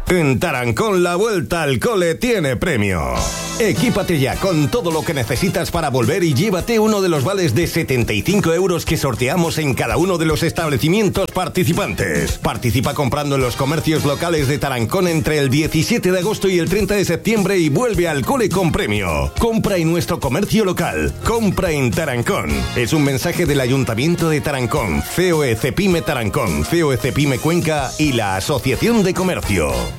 En Tarancón la vuelta al cole tiene premio. Equípate ya con todo lo que necesitas para volver y llévate uno de los vales de 75 euros que sorteamos en cada uno de los establecimientos participantes. Participa comprando en los comercios locales de Tarancón entre el 17 de agosto y el 30 de septiembre y vuelve al cole con premio. Compra en nuestro comercio local. Compra en Tarancón. Es un mensaje del Ayuntamiento de Tarancón, COE Cepime Tarancón, COE Cepime Cuenca y la Asociación de Comercio.